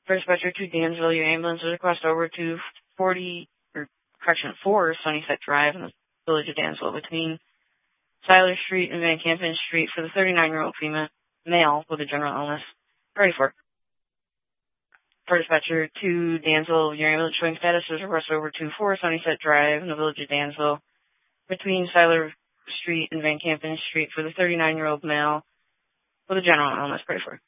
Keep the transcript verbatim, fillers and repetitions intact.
For dispatcher to Dansville, your ambulance is requested over to forty, or correction, four Sunnyside Drive in the village of Dansville between Siler Street and Van Campen Street for the thirty-nine-year-old female male with a general illness. Ready for. For dispatcher to Dansville, your ambulance showing status is requested over to four Sunnyside Drive in the village of Dansville between Siler Street and Van Campen Street for the thirty-nine-year-old male with a general illness. Ready for.